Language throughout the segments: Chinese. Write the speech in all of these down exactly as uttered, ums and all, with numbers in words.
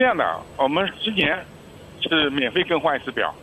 这样的，我们十年是免费更换一次表。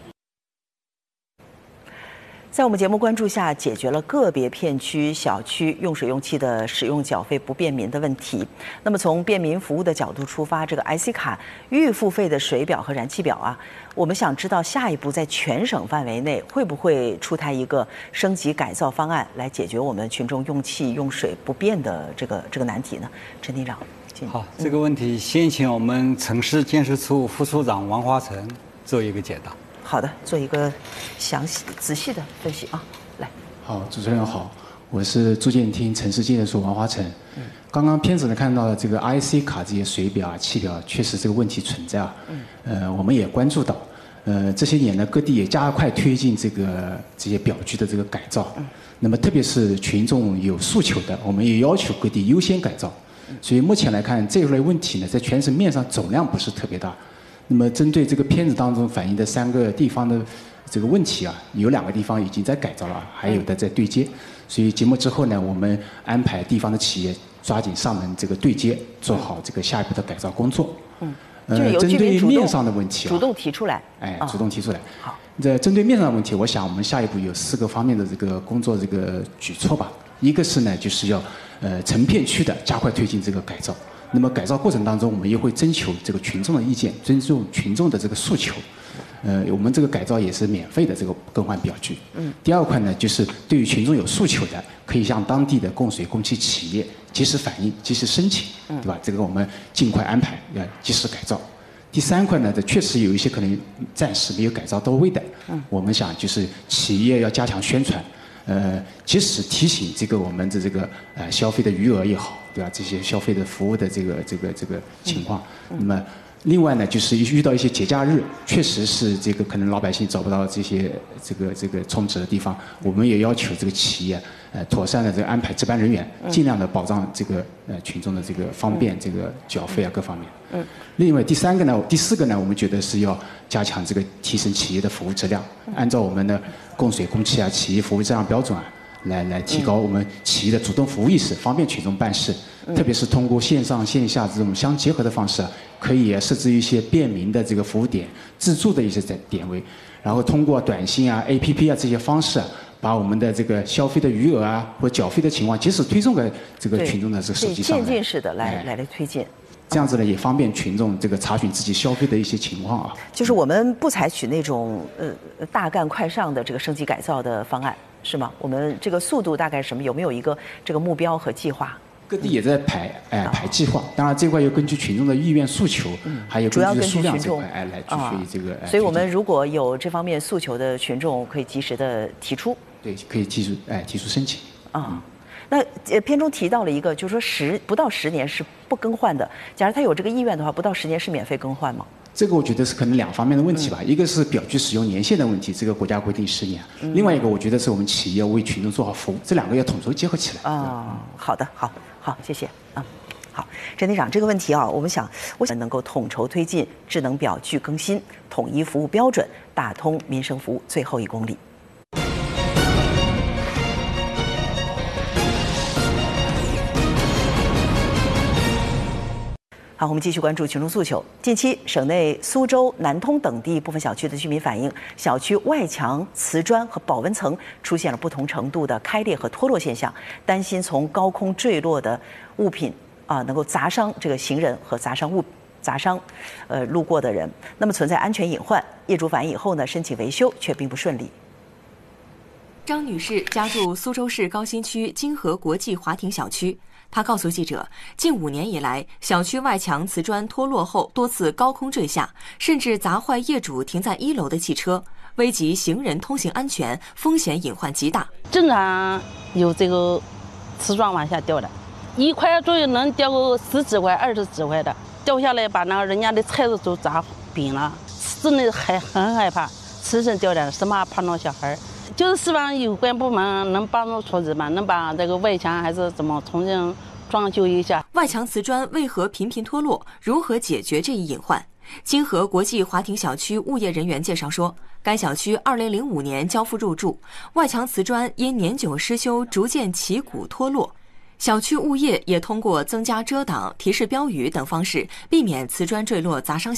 在我们节目关注下，解决了个别片区小区用水用气的使用缴费不便民的问题。那么从便民服务的角度出发，这个 I C 卡预付费的水表和燃气表啊，我们想知道下一步在全省范围内会不会出台一个升级改造方案，来解决我们群众用气用水不便的这个这个难题呢？陈厅长， 好，这个问题先请我们城市建设处副处长王华成做一个解答。 好的，做一个详细仔细的分析啊，来。 好，主持人好，我是住建厅城市建设处王华成。嗯，刚刚片子呢看到了这个 I C 卡这些水表啊、气表，确实这个问题存在啊。嗯。呃，我们也关注到，呃，这些年呢各地也加快推进这个这些表具的这个改造。嗯。那么特别是群众有诉求的，我们也要求各地优先改造。嗯。所以目前来看，这一类问题呢，在全省面上总量不是特别大。那么针对这个片子当中反映的三个地方的这个问题啊，有两个地方已经在改造了，还有的在对接。所以节目之后呢，我们安排地方的企业抓紧上门这个对接，做好这个下一步的改造工作。 嗯，就是由针对面上的问题啊， 主动提出来。 哎，主动提出来。 好， 在针对面上的问题，我想我们下一步有四个方面的这个工作这个举措吧。一个是呢，就是要呃成片区的加快推进这个改造。那么改造过程当中，我们也会征求这个群众的意见，尊重群众的这个诉求。呃，我们这个改造也是免费的这个更换表具。嗯。第二块呢，就是对于群众有诉求的，可以向当地的供水供气企业及时反映、及时申请，对吧？这个我们尽快安排，要及时改造。第三块呢，这确实有一些可能暂时没有改造到位的。嗯。我们想就是企业要加强宣传。呃，及时提醒这个我们的这个呃消费的余额也好，对吧？这些消费的服务的这个这个这个情况。嗯嗯、那么，另外呢，就是遇到一些节假日，确实是这个可能老百姓找不到这些这个这个充值的地方，我们也要求这个企业呃妥善的这个安排值班人员，尽量的保障这个呃群众的这个方便，这个缴费啊各方面。嗯。另外第三个呢，第四个呢，我们觉得是要加强这个提升企业的服务质量，按照我们的供水供气啊企业服务质量标准啊，来来提高我们企业的主动服务意识，方便群众办事。特别是通过线上线下这种相结合的方式啊，可以设置一些便民的这个服务点，自助的一些点位，然后通过短信啊、A P P 啊这些方式啊，把我们的这个消费的余额啊或缴费的情况及时推送给这个群众的这个手机上来， 渐进式的来、哎、来来推进。 这样子呢，也方便群众这个查询自己消费的一些情况啊。 就是我们不采取那种呃大干快上的这个升级改造的方案，是吗？我们这个速度大概什么？有没有一个这个目标和计划？ 各地也在排哎排计划，当然这块要根据群众的意愿诉求，嗯、还有主要根据数量这块哎来具体这个。 啊、所以我们如果有这方面诉求的群众，可以及时的提出。 对，可以提出哎提出申请。 啊。嗯那呃片中提到了一个，就是说十不到十年是不更换的。假如他有这个意愿的话，不到十年是免费更换吗？ 这个我觉得是可能两方面的问题吧，嗯、一个是表具使用年限的问题，这个国家规定十年；嗯、另外一个我觉得是我们企业为群众做好服务，这两个要统筹结合起来。 啊、哦，好的，好，好，谢谢啊。好，陈厅长，这个问题啊，我们想，我想能够统筹推进智能表具更新，统一服务标准，打通民生服务最后一公里。好，我们继续关注群众诉求。近期，省内苏州、南通等地部分小区的居民反映，小区外墙、瓷砖和保温层出现了不同程度的开裂和脱落现象，担心从高空坠落的物品啊、呃、能够砸伤这个行人和砸伤物砸伤呃路过的人，那么存在安全隐患。业主反映以后呢，申请维修却并不顺利。 张女士家住苏州市高新区金河国际华庭小区。他告诉记者，近五年以来，小区外墙瓷砖脱落后多次高空坠下，甚至砸坏业主停在一楼的汽车，危及行人通行安全，风险隐患极大。 经常有这个瓷砖往下掉的，一块左右能掉个十几块、二十几块的，掉下来把那个人家的菜子都砸扁了，真的还很害怕，瓷身掉的，什么怕闹小孩。就是希望有关部门能帮助处理吧，能把这个外墙还是怎么重新装修一下。 外墙瓷砖为何频频脱落？如何解决这一隐患？金河国际华庭小区物业人员介绍说，该小区二零零五年交付入住，外墙瓷砖因年久失修逐渐起骨脱落。 小区物业也通过增加遮挡、提示标语等方式，避免瓷砖坠落砸伤